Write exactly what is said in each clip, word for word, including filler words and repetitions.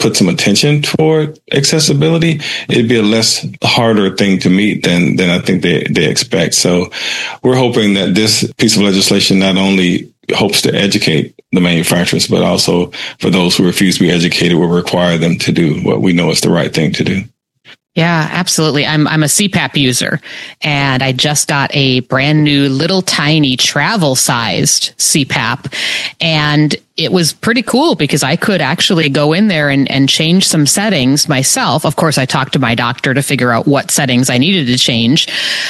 put some attention toward accessibility, it'd be a less harder thing to meet than than I think they, they expect. So we're hoping that this piece of legislation not only hopes to educate the manufacturers, but also for those who refuse to be educated will require them to do what we know is the right thing to do. Yeah, absolutely. I'm I'm a C PAP user, and I just got a brand new little tiny travel sized C PAP, and it was pretty cool because I could actually go in there and, and change some settings myself. Of course, I talked to my doctor to figure out what settings I needed to change,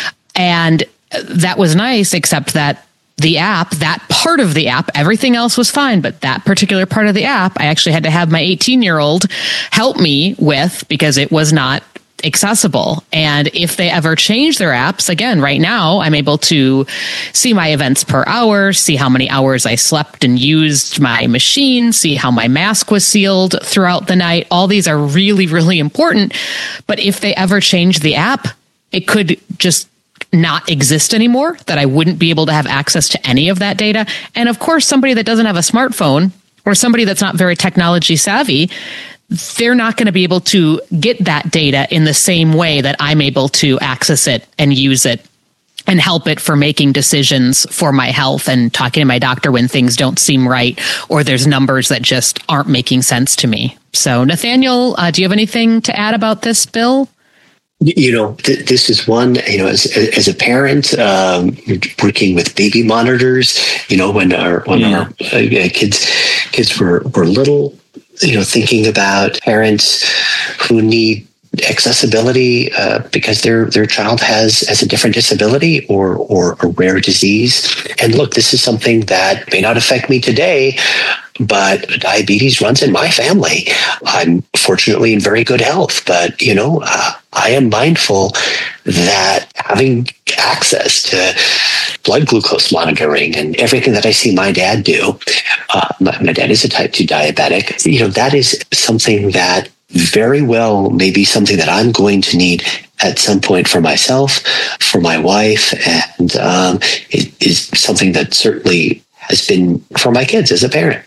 and that was nice, except that the app, that part of the app, everything else was fine. But that particular part of the app, I actually had to have my eighteen year old help me with because it was not accessible. And if they ever change their apps, again, right now, I'm able to see my events per hour, see how many hours I slept and used my machine, see how my mask was sealed throughout the night. All these are really, really important. But if they ever change the app, it could just not exist anymore, that I wouldn't be able to have access to any of that data. And of course, somebody that doesn't have a smartphone or somebody that's not very technology savvy, they're not going to be able to get that data in the same way that I'm able to access it and use it and help it for making decisions for my health and talking to my doctor when things don't seem right or there's numbers that just aren't making sense to me. So, Nathaniel, uh, do you have anything to add about this bill? You know, th- this is one, you know, as as a parent, um, working with baby monitors, you know, when our when yeah. our uh, kids kids were, were little, you know, thinking about parents who need accessibility uh, because their their child has has a different disability or or a rare disease. And look, this is something that may not affect me today, but diabetes runs in my family. I'm fortunately in very good health, but you know, uh, I am mindful that having access to blood glucose monitoring and everything that I see my dad do, uh, my, my dad is a type two diabetic, you know, that is something that very well may be something that I'm going to need at some point for myself, for my wife, and um, it is something that certainly has been for my kids as a parent.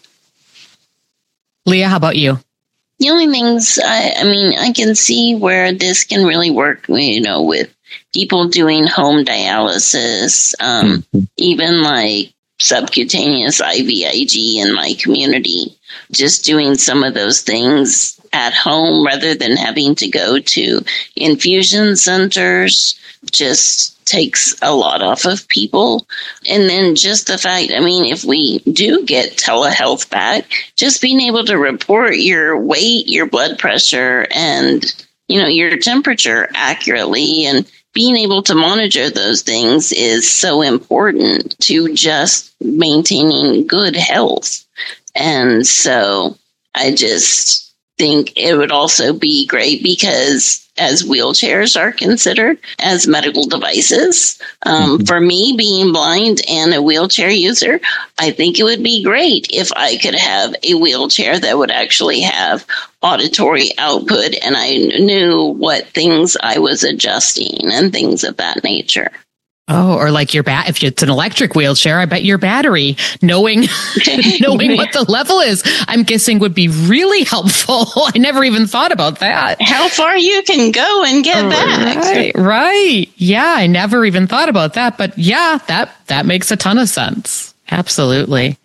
Leah, how about you? The only things, I, I mean, I can see where this can really work, you know, with people doing home dialysis, um, mm-hmm. even like subcutaneous I V I G in my community, just doing some of those things at home rather than having to go to infusion centers just takes a lot off of people. And then just the fact, I mean, if we do get telehealth back, just being able to report your weight, your blood pressure, and, you know, your temperature accurately and being able to monitor those things is so important to just maintaining good health. And so I just think it would also be great because as wheelchairs are considered as medical devices, um, mm-hmm. for me being blind and a wheelchair user, I think it would be great if I could have a wheelchair that would actually have auditory output and I knew what things I was adjusting and things of that nature. Oh, or like your bat, if it's an electric wheelchair, I bet your battery, knowing, knowing what the level is, I'm guessing would be really helpful. I never even thought about that. How far you can go and get back. Right, right. Yeah, I never even thought about that. But yeah, that, that makes a ton of sense. Absolutely.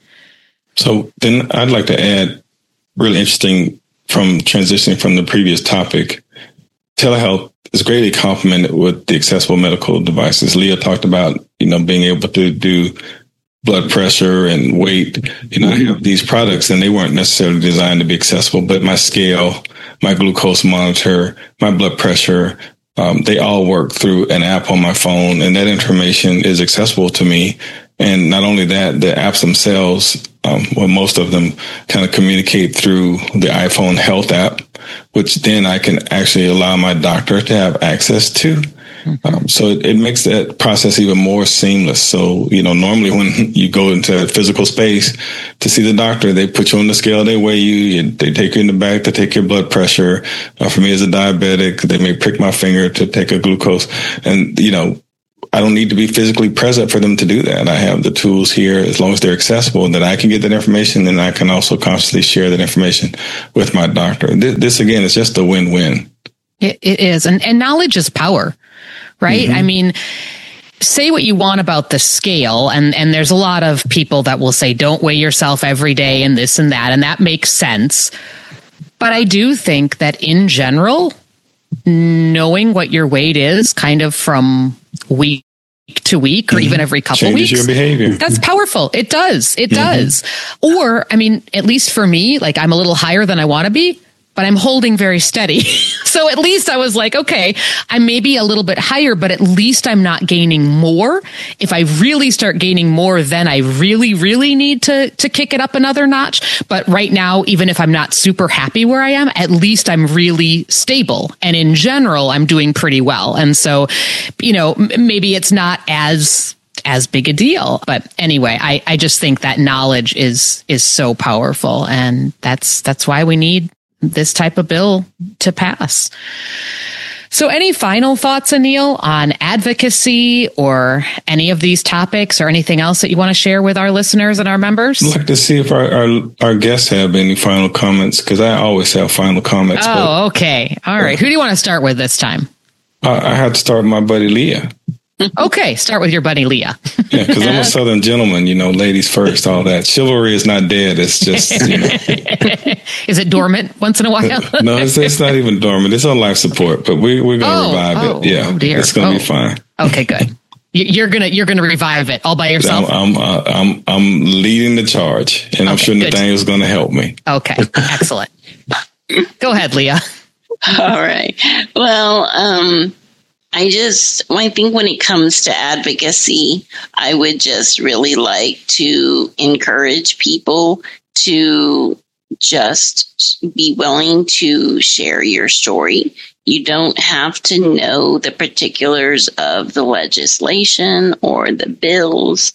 So then I'd like to add, really interesting from transitioning from the previous topic, telehealth is greatly complemented with the accessible medical devices. Leah talked about, you know, being able to do blood pressure and weight. You know, I have these products and they weren't necessarily designed to be accessible, but my scale, my glucose monitor, my blood pressure, um, they all work through an app on my phone, and that information is accessible to me. And not only that, the apps themselves, um, well, most of them kind of communicate through the iPhone Health app, which then I can actually allow my doctor to have access to. Mm-hmm. Um, so it, it makes that process even more seamless. So, you know, normally when you go into a physical space to see the doctor, they put you on the scale, they weigh you, they take you in the back to take your blood pressure. Uh, for me as a diabetic, they may prick my finger to take a glucose. And, you know, I don't need to be physically present for them to do that. I have the tools here, as long as they're accessible, that I can get that information, and I can also constantly share that information with my doctor. This, this again, is just a win-win. It, it is. And, and knowledge is power, right? Mm-hmm. I mean, say what you want about the scale. And, and there's a lot of people that will say, don't weigh yourself every day and this and that. And that makes sense. But I do think that in general, knowing what your weight is kind of from week to week or mm-hmm. even every couple Changes weeks, your behavior. That's powerful. It does. It mm-hmm. does. Or, I mean, at least for me, like I'm a little higher than I want to be, but I'm holding very steady. So at least I was like, okay, I may be a little bit higher, but at least I'm not gaining more. If I really start gaining more, then I really, really need to, to kick it up another notch. But right now, even if I'm not super happy where I am, at least I'm really stable. And in general, I'm doing pretty well. And so, you know, m- maybe it's not as as big a deal. But anyway, I, I just think that knowledge is is so powerful. And that's that's why we need this type of bill to pass. So any final thoughts, Anil, on advocacy or any of these topics or anything else that you want to share with our listeners and our members? I'd like to see if our, our, our guests have any final comments, because I always have final comments. Oh, but, okay. All right. Who do you want to start with this time? I, I had to start with my buddy Leah. Okay, start with your buddy Leah. Yeah, because I'm a Southern gentleman, you know, ladies first, all that. Chivalry is not dead. It's just, you know. Is it dormant once in a while? No, it's, it's not even dormant. It's on life support, but we, we're going to oh, revive oh, it. Yeah, oh dear. It's going to oh. be fine. Okay, good. You're gonna you're gonna revive it all by yourself. I'm I'm uh, I'm, I'm leading the charge, and okay, I'm sure good. Nathaniel's going to help me. Okay, excellent. Go ahead, Leah. All right. Well, um. I just, I think when it comes to advocacy, I would just really like to encourage people to just be willing to share your story. You don't have to know the particulars of the legislation or the bills.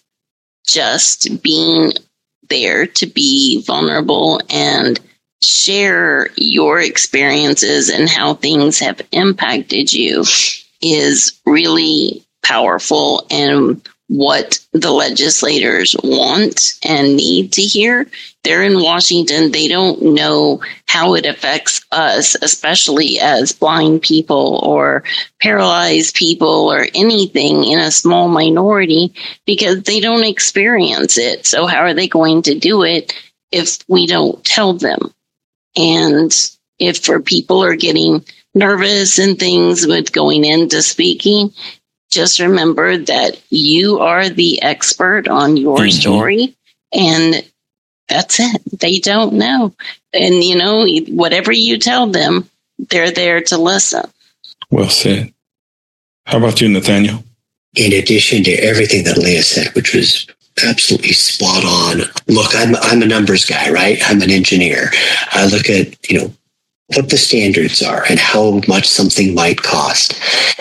Just being there to be vulnerable and share your experiences and how things have impacted you is really powerful, and what the legislators want and need to hear. They're in Washington. They don't know how it affects us, especially as blind people or paralyzed people or anything in a small minority, because they don't experience it. So how are they going to do it if we don't tell them? And if for people are getting nervous and things with going into speaking, just remember that you are the expert on your mm-hmm. story, and that's it. They don't know. And, you know, whatever you tell them, they're there to listen. Well said. How about you, Nathaniel? In addition to everything that Leah said, which was absolutely spot on. Look, I'm I'm a numbers guy, right? I'm an engineer. I look at, you know, what the standards are and how much something might cost.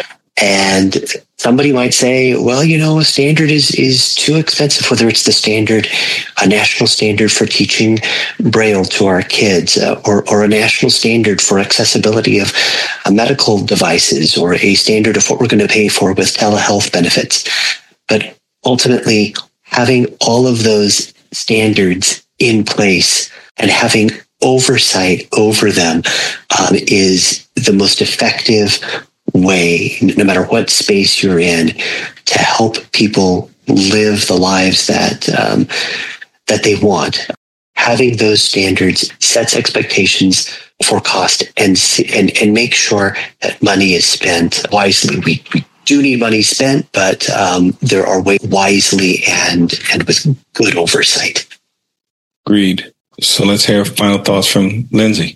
And somebody might say, well, you know, a standard is, is too expensive, whether it's the standard, a national standard for teaching Braille to our kids, uh, or, or a national standard for accessibility of uh, medical devices, or a standard of what we're going to pay for with telehealth benefits. But ultimately, having all of those standards in place and having oversight over them um, is the most effective way, no matter what space you're in, to help people live the lives that um, that they want. Having those standards sets expectations for cost and and and make sure that money is spent wisely. We, we do need money spent, but um, there are ways wisely and and with good oversight. Agreed. So let's hear final thoughts from Lindsay.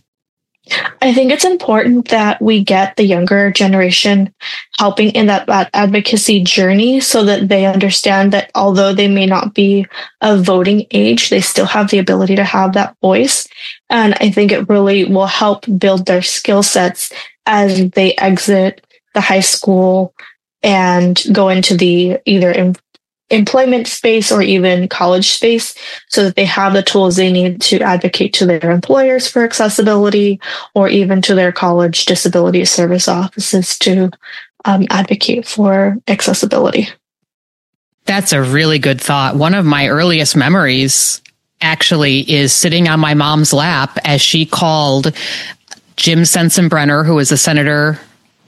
I think it's important that we get the younger generation helping in that, that advocacy journey, so that they understand that although they may not be of voting age, they still have the ability to have that voice. And I think it really will help build their skill sets as they exit the high school and go into the either in employment space or even college space, so that they have the tools they need to advocate to their employers for accessibility, or even to their college disability service offices to um, advocate for accessibility. That's a really good thought. One of my earliest memories actually is sitting on my mom's lap as she called Jim Sensenbrenner, who was a senator,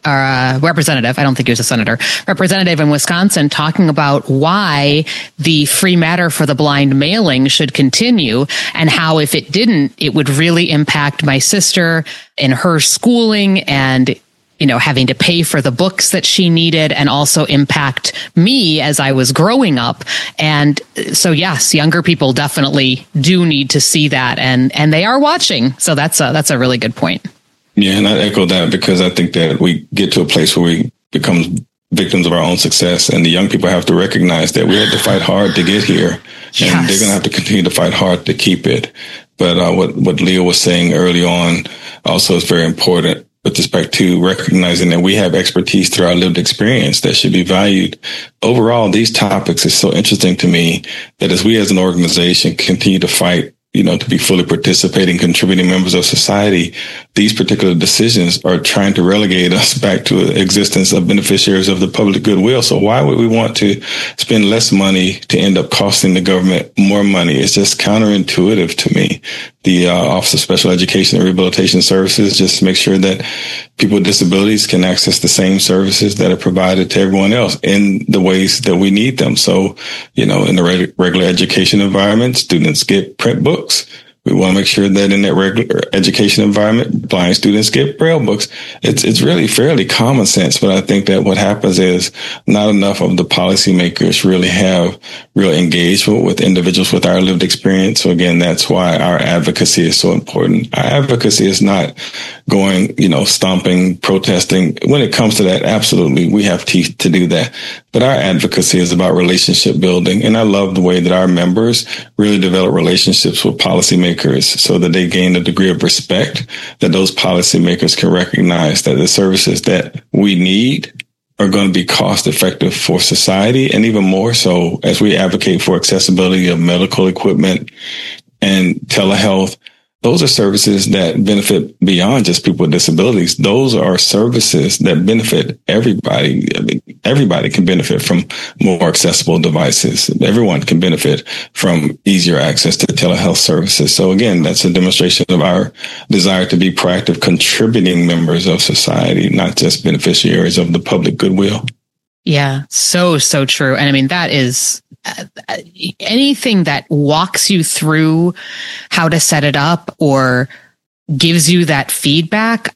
uh, representative, I don't think he was a senator, representative in Wisconsin, talking about why the free matter for the blind mailing should continue and how if it didn't, it would really impact my sister in her schooling and you know, having to pay for the books that she needed and also impact me as I was growing up. And so, yes, younger people definitely do need to see that and, and they are watching. So that's a, that's a really good point. Yeah. And I echo that because I think that we get to a place where we become victims of our own success and the young people have to recognize that we had to fight hard to get here and yes. they're going to have to continue to fight hard to keep it. But uh, what, what Leah was saying early on also is very important with respect to recognizing that we have expertise through our lived experience that should be valued. Overall, these topics are so interesting to me that as we as an organization continue to fight, you know, to be fully participating, contributing members of society, these particular decisions are trying to relegate us back to the existence of beneficiaries of the public goodwill. So why would we want to spend less money to end up costing the government more money? It's just counterintuitive to me. The uh, Office of Special Education and Rehabilitation Services just make sure that people with disabilities can access the same services that are provided to everyone else in the ways that we need them. So, you know, in the reg- regular education environment, students get print books. We want to make sure that in that regular education environment, blind students get Braille books. It's it's really fairly common sense, but I think that what happens is not enough of the policymakers really have real engagement with individuals with our lived experience. So again, that's why our advocacy is so important. Our advocacy is not going, you know, stomping, protesting. When it comes to that, absolutely, we have teeth to do that. But our advocacy is about relationship building. And I love the way that our members really develop relationships with policymakers so that they gain a degree of respect, that those policymakers can recognize that the services that we need are going to be cost effective for society. And even more so as we advocate for accessibility of medical equipment and telehealth. Those are services that benefit beyond just people with disabilities. Those are services that benefit everybody. I mean, everybody can benefit from more accessible devices. Everyone can benefit from easier access to telehealth services. So again, that's a demonstration of our desire to be proactive, contributing members of society, not just beneficiaries of the public goodwill. Yeah, so, so true. And I mean, that is uh, anything that walks you through how to set it up or gives you that feedback.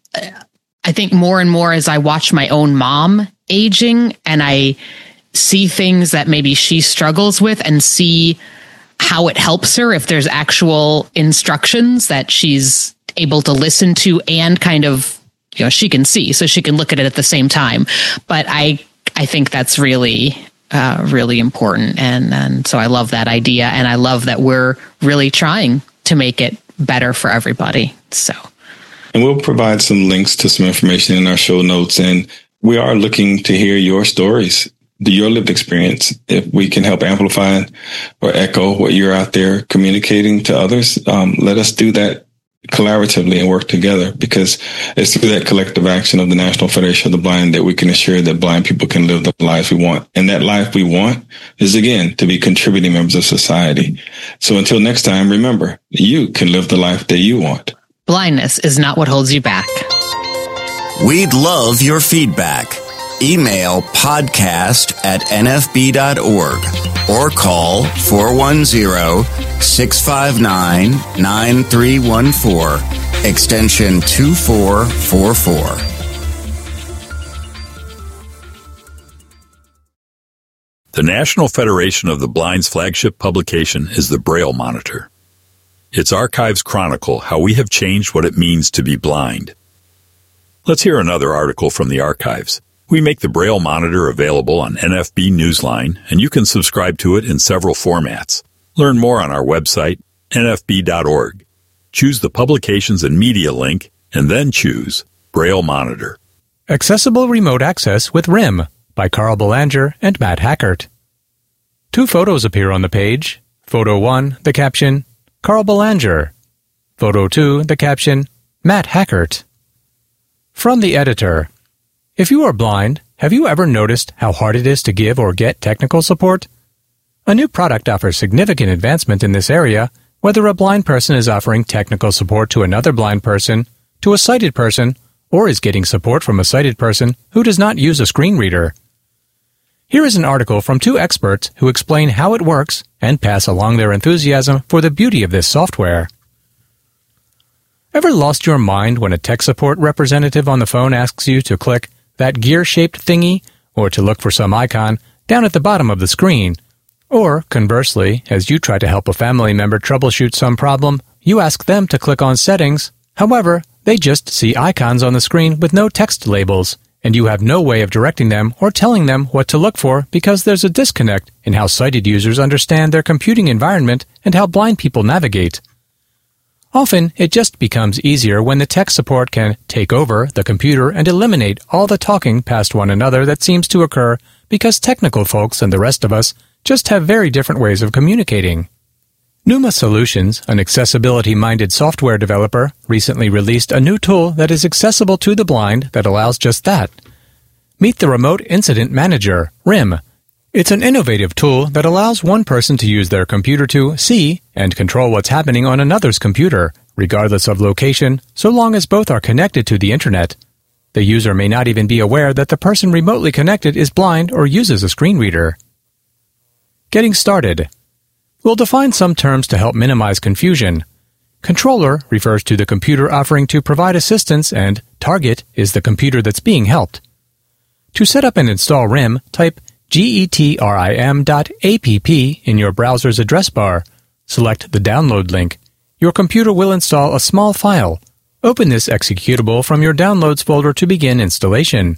I think more and more as I watch my own mom aging and I see things that maybe she struggles with and see how it helps her if there's actual instructions that she's able to listen to and kind of, you know, she can see, so she can look at it at the same time. But I I think that's really, uh, really important. And, and so I love that idea. And I love that we're really trying to make it better for everybody. So, and we'll provide some links to some information in our show notes. And we are looking to hear your stories, your lived experience. If we can help amplify or echo what you're out there communicating to others, um, let us do that collaboratively and work together, because it's through that collective action of the National Federation of the Blind that we can ensure that blind people can live the lives we want. And that life we want is, again, to be contributing members of society. So until next time, remember, you can live the life that you want. Blindness is not what holds you back. We'd love your feedback. Email podcast at n f b dot org or call four one zero, six five nine, nine three one four, extension two four four four. The National Federation of the Blind's flagship publication is the Braille Monitor. Its archives chronicle how we have changed what it means to be blind. Let's hear another article from the archives. We make the Braille Monitor available on N F B Newsline, and you can subscribe to it in several formats. Learn more on our website, n f b dot org. Choose the Publications and Media link, and then choose Braille Monitor. Accessible Remote Access with R I M by Carl Belanger and Matt Hackert. Two photos appear on the page. Photo one, the caption, Carl Belanger. Photo two, the caption, Matt Hackert. From the editor. If you are blind, have you ever noticed how hard it is to give or get technical support? A new product offers significant advancement in this area, whether a blind person is offering technical support to another blind person, to a sighted person, or is getting support from a sighted person who does not use a screen reader. Here is an article from two experts who explain how it works and pass along their enthusiasm for the beauty of this software. Ever lost your mind when a tech support representative on the phone asks you to click that gear-shaped thingy or to look for some icon down at the bottom of the screen? Or, conversely, as you try to help a family member troubleshoot some problem, you ask them to click on Settings. However, they just see icons on the screen with no text labels, and you have no way of directing them or telling them what to look for because there's a disconnect in how sighted users understand their computing environment and how blind people navigate. Often, it just becomes easier when the tech support can take over the computer and eliminate all the talking past one another that seems to occur because technical folks and the rest of us just have very different ways of communicating. Numa Solutions, an accessibility-minded software developer, recently released a new tool that is accessible to the blind that allows just that. Meet the Remote Incident Manager, R I M. It's an innovative tool that allows one person to use their computer to see and control what's happening on another's computer, regardless of location, so long as both are connected to the internet. The user may not even be aware that the person remotely connected is blind or uses a screen reader. Getting started. We'll define some terms to help minimize confusion. Controller refers to the computer offering to provide assistance, and target is the computer that's being helped. To set up and install R I M, type getrim dot app in your browser's address bar. Select the download link. Your computer will install a small file. Open this executable from your Downloads folder to begin installation.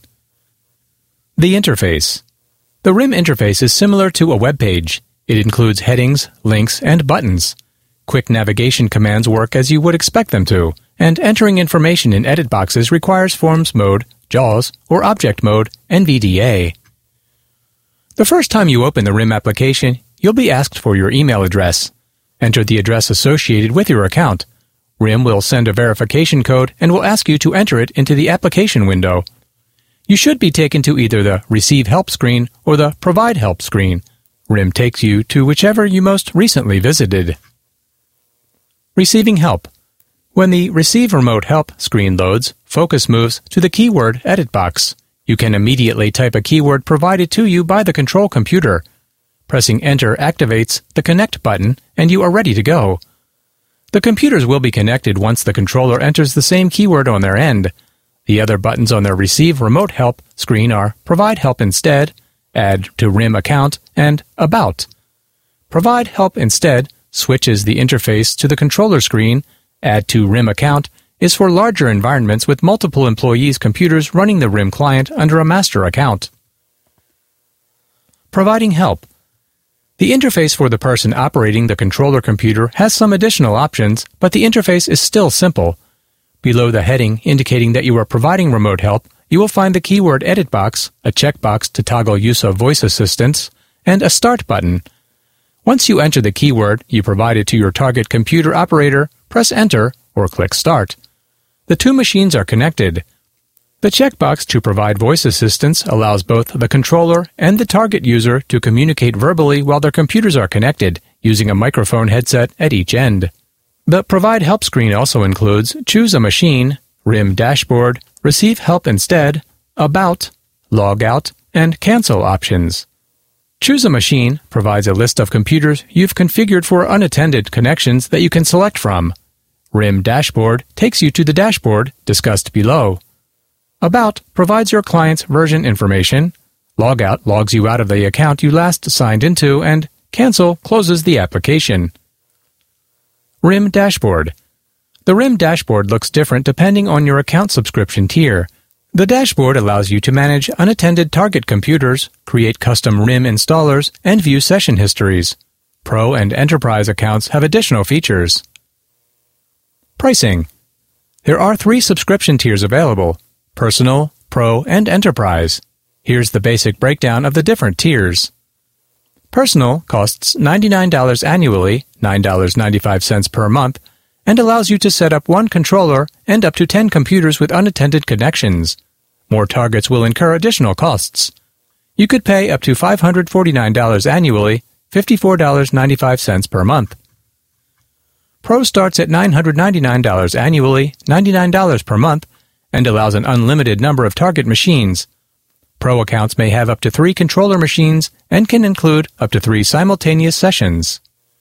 The interface. The R I M interface is similar to a web page. It includes headings, links, and buttons. Quick navigation commands work as you would expect them to, and entering information in edit boxes requires Forms Mode, JAWS, or Object Mode, N V D A. The first time you open the R I M application, you'll be asked for your email address. Enter the address associated with your account. R I M will send a verification code and will ask you to enter it into the application window. You should be taken to either the Receive Help screen or the Provide Help screen. R I M takes you to whichever you most recently visited. Receiving help. When the Receive Remote Help screen loads, focus moves to the keyword edit box. You can immediately type a keyword provided to you by the control computer. Pressing Enter activates the Connect button, and you are ready to go. The computers will be connected once the controller enters the same keyword on their end. The other buttons on their Receive Remote Help screen are Provide Help Instead, Add to R I M Account, and About. Provide Help Instead switches the interface to the controller screen. Add to R I M Account is for larger environments with multiple employees' computers running the R I M client under a master account. Providing help. The interface for the person operating the controller computer has some additional options, but the interface is still simple. Below the heading indicating that you are providing remote help, you will find the keyword edit box, a checkbox to toggle use of voice assistance, and a start button. Once you enter the keyword you provided to your target computer operator, press enter or click start. The two machines are connected. The checkbox to provide voice assistance allows both the controller and the target user to communicate verbally while their computers are connected, using a microphone headset at each end. The Provide Help screen also includes Choose a Machine, R I M Dashboard, Receive Help Instead, About, Log Out, and Cancel options. Choose a Machine provides a list of computers you've configured for unattended connections that you can select from. R I M Dashboard takes you to the dashboard discussed below. About provides your client's version information. Logout logs you out of the account you last signed into, and Cancel closes the application. R I M Dashboard. The R I M Dashboard looks different depending on your account subscription tier. The dashboard allows you to manage unattended target computers, create custom R I M installers, and view session histories. Pro and Enterprise accounts have additional features. Pricing. There are three subscription tiers available: Personal, Pro, and Enterprise. Here's the basic breakdown of the different tiers. Personal costs ninety-nine dollars annually, nine dollars and ninety-five cents per month, and allows you to set up one controller and up to ten computers with unattended connections. More targets will incur additional costs. You could pay up to five hundred forty-nine dollars annually, fifty-four dollars and ninety-five cents per month. Pro starts at nine hundred ninety-nine dollars annually, ninety-nine dollars per month, and allows an unlimited number of target machines. Pro accounts may have up to three controller machines and can include up to three simultaneous sessions.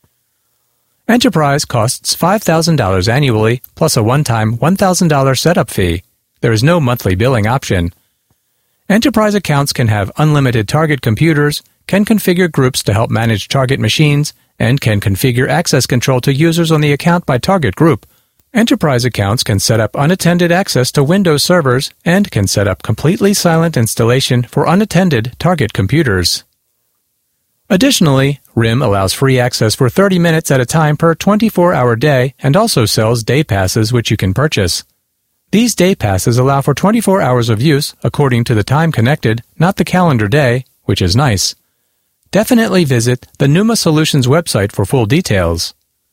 Enterprise costs five thousand dollars annually, plus a one-time one thousand dollars setup fee. There is no monthly billing option. Enterprise accounts can have unlimited target computers, can configure groups to help manage target machines, and can configure access control to users on the account by target group. Enterprise accounts can set up unattended access to Windows servers and can set up completely silent installation for unattended target computers. Additionally, R I M allows free access for thirty minutes at a time per twenty-four hour day and also sells day passes which you can purchase. These day passes allow for twenty-four hours of use according to the time connected, not the calendar day, which is nice. Definitely visit the Numa Solutions website for full details.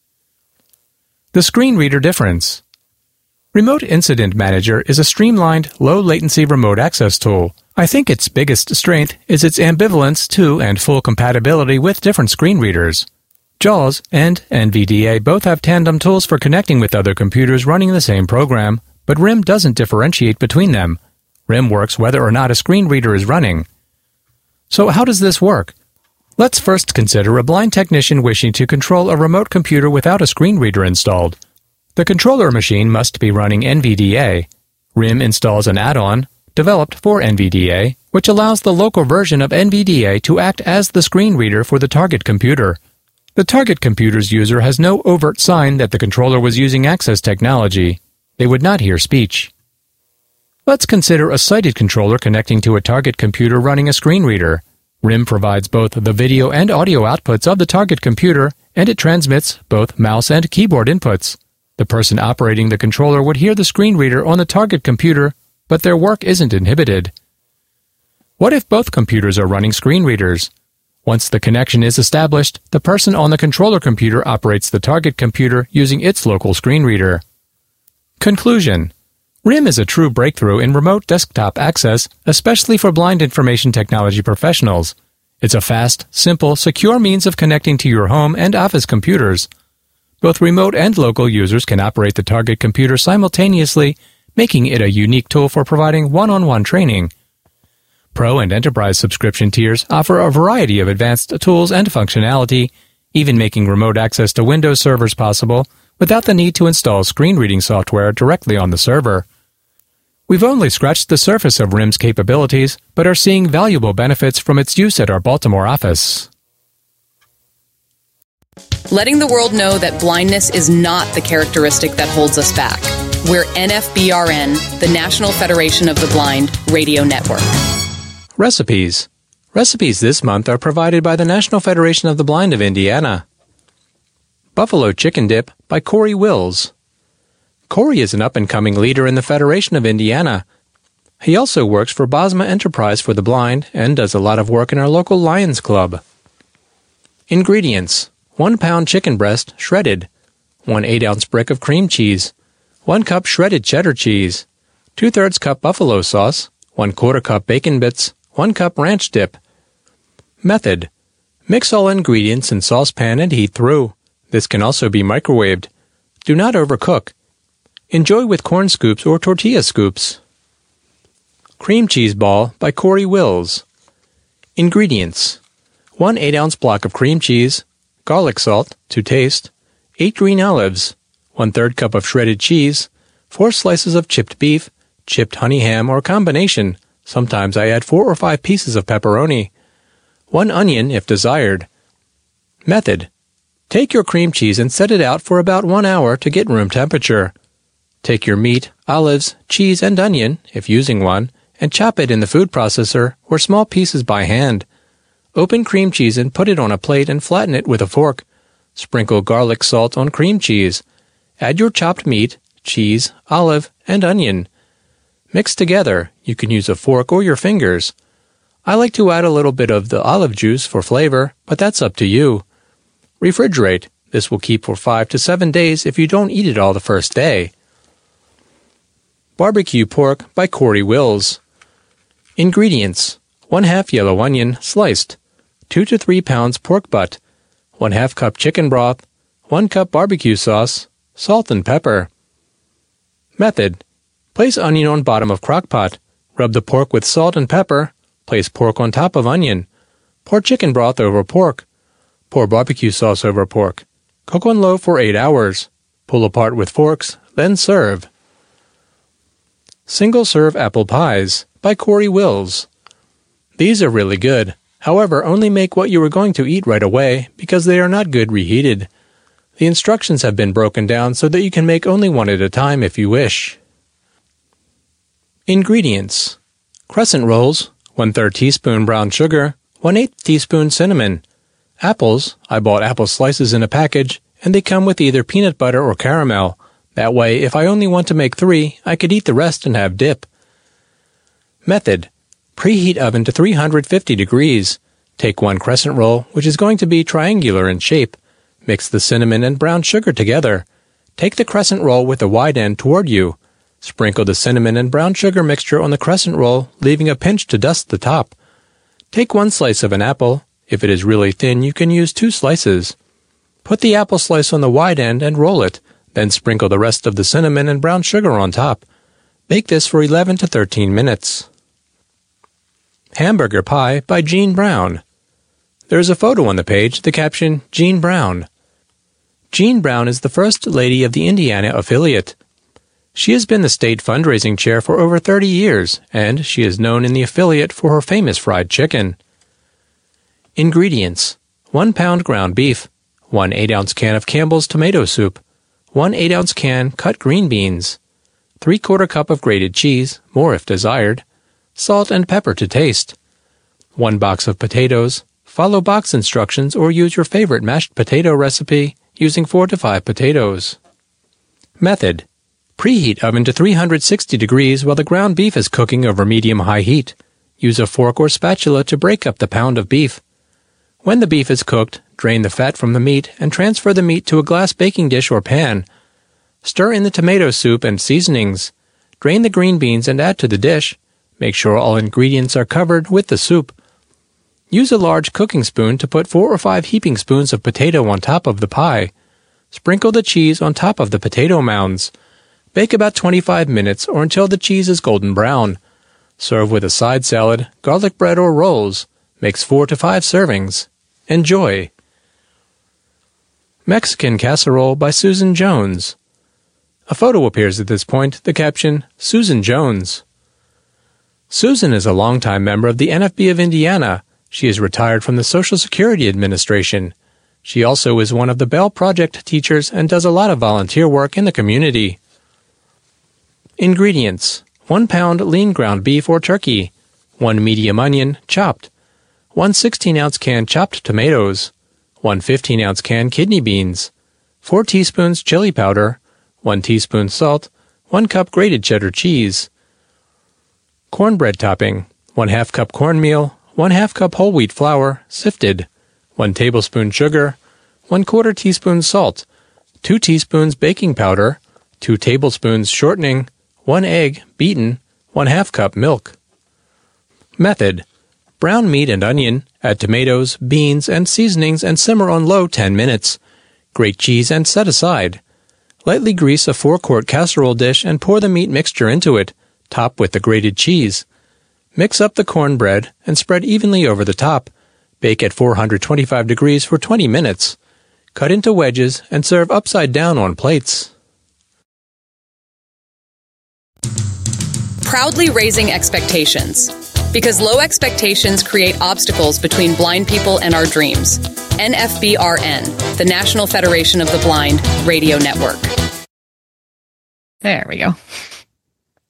The Screen Reader Difference. Remote Incident Manager is a streamlined, low-latency remote access tool. I think its biggest strength is its ambivalence to and full compatibility with different screen readers. JAWS and N V D A both have tandem tools for connecting with other computers running the same program, but R I M doesn't differentiate between them. R I M works whether or not a screen reader is running. So how does this work? Let's first consider a blind technician wishing to control a remote computer without a screen reader installed. The controller machine must be running N V D A. R I M installs an add-on, developed for N V D A, which allows the local version of N V D A to act as the screen reader for the target computer. The target computer's user has no overt sign that the controller was using access technology. They would not hear speech. Let's consider a sighted controller connecting to a target computer running a screen reader. R I M provides both the video and audio outputs of the target computer, and it transmits both mouse and keyboard inputs. The person operating the controller would hear the screen reader on the target computer, but their work isn't inhibited. What if both computers are running screen readers? Once the connection is established, the person on the controller computer operates the target computer using its local screen reader. Conclusion. R I M is a true breakthrough in remote desktop access, especially for blind information technology professionals. It's a fast, simple, secure means of connecting to your home and office computers. Both remote and local users can operate the target computer simultaneously, making it a unique tool for providing one-on-one training. Pro and Enterprise subscription tiers offer a variety of advanced tools and functionality, even making remote access to Windows servers possible without the need to install screen reading software directly on the server. We've only scratched the surface of R I M's capabilities, but are seeing valuable benefits from its use at our Baltimore office. Letting the world know that blindness is not the characteristic that holds us back. We're N F B R N, the National Federation of the Blind Radio Network. Recipes. Recipes this month are provided by the National Federation of the Blind of Indiana. Buffalo Chicken Dip by Corey Wills. Corey is an up-and-coming leader in the Federation of Indiana. He also works for Bosma Enterprise for the Blind and does a lot of work in our local Lions Club. Ingredients. One pound chicken breast, shredded. One eight-ounce brick of cream cheese. One cup shredded cheddar cheese. Two-thirds cup buffalo sauce. One quarter cup bacon bits. One cup ranch dip. Method. Mix all ingredients in saucepan and heat through. This can also be microwaved. Do not overcook. Enjoy with corn scoops or tortilla scoops. Cream Cheese Ball by Corey Wills. Ingredients. One eight-ounce block of cream cheese, garlic salt to taste, eight green olives, one-third cup of shredded cheese, four slices of chipped beef, chipped honey ham or combination. Sometimes I add four or five pieces of pepperoni. One onion if desired. Method. Take your cream cheese and set it out for about one hour to get room temperature. Take your meat, olives, cheese, and onion, if using one, and chop it in the food processor or small pieces by hand. Open cream cheese and put it on a plate and flatten it with a fork. Sprinkle garlic salt on cream cheese. Add your chopped meat, cheese, olive, and onion. Mix together. You can use a fork or your fingers. I like to add a little bit of the olive juice for flavor, but that's up to you. Refrigerate. This will keep for five to seven days if you don't eat it all the first day. Barbecue Pork by Corey Wills. Ingredients: one half yellow onion, sliced, two to three pounds pork butt, one half cup chicken broth, one cup barbecue sauce, salt and pepper. Method: place onion on bottom of crock pot, rub the pork with salt and pepper, place pork on top of onion, pour chicken broth over pork, pour barbecue sauce over pork, cook on low for eight hours, pull apart with forks, then serve. Single Serve Apple Pies by Corey Wills. These are really good. However, only make what you are going to eat right away because they are not good reheated. The instructions have been broken down so that you can make only one at a time if you wish. Ingredients: crescent rolls, one third teaspoon brown sugar, one eighth teaspoon cinnamon. Apples, I bought apple slices in a package, and they come with either peanut butter or caramel. That way, if I only want to make three, I could eat the rest and have dip. Method: preheat oven to three hundred fifty degrees. Take one crescent roll, which is going to be triangular in shape. Mix the cinnamon and brown sugar together. Take the crescent roll with the wide end toward you. Sprinkle the cinnamon and brown sugar mixture on the crescent roll, leaving a pinch to dust the top. Take one slice of an apple. If it is really thin, you can use two slices. Put the apple slice on the wide end and roll it. Then sprinkle the rest of the cinnamon and brown sugar on top. Bake this for eleven to thirteen minutes. Hamburger Pie by Jean Brown. There is a photo on the page, the caption, Jean Brown. Jean Brown is the First Lady of the Indiana affiliate. She has been the state fundraising chair for over thirty years, and she is known in the affiliate for her famous fried chicken. Ingredients: one pound ground beef, one eight ounce can of Campbell's tomato soup, one eight ounce can cut green beans, three quarter cup of grated cheese, more if desired, salt and pepper to taste, one box of potatoes. Follow box instructions or use your favorite mashed potato recipe using four to five potatoes. Method: preheat oven to three hundred sixty degrees while the ground beef is cooking over medium-high heat. Use a fork or spatula to break up the pound of beef. When the beef is cooked, drain the fat from the meat and transfer the meat to a glass baking dish or pan. Stir in the tomato soup and seasonings. Drain the green beans and add to the dish. Make sure all ingredients are covered with the soup. Use a large cooking spoon to put four or five heaping spoons of potato on top of the pie. Sprinkle the cheese on top of the potato mounds. Bake about twenty-five minutes or until the cheese is golden brown. Serve with a side salad, garlic bread or rolls. Makes four to five servings. Enjoy. Mexican Casserole by Susan Jones. A photo appears at this point, the caption, Susan Jones. Susan is a longtime member of the N F B of Indiana. She is retired from the Social Security Administration. She also is one of the Bell Project teachers and does a lot of volunteer work in the community. Ingredients: one pound lean ground beef or turkey, one medium onion, chopped, one sixteen ounce can chopped tomatoes, one fifteen ounce can kidney beans, four teaspoons chili powder, one teaspoon salt, one cup grated cheddar cheese. Cornbread topping: one half cup cornmeal, one half cup whole wheat flour, sifted, one tablespoon sugar, one quarter teaspoon salt, two teaspoons baking powder, two tablespoons shortening, one egg, beaten, one half cup milk. Method: brown meat and onion, add tomatoes, beans, and seasonings and simmer on low ten minutes. Grate cheese and set aside. Lightly grease a four-quart casserole dish and pour the meat mixture into it. Top with the grated cheese. Mix up the cornbread and spread evenly over the top. Bake at four hundred twenty-five degrees for twenty minutes. Cut into wedges and serve upside down on plates. Proudly raising expectations. Because low expectations create obstacles between blind people and our dreams. N F B R N, the National Federation of the Blind Radio Network. There we go.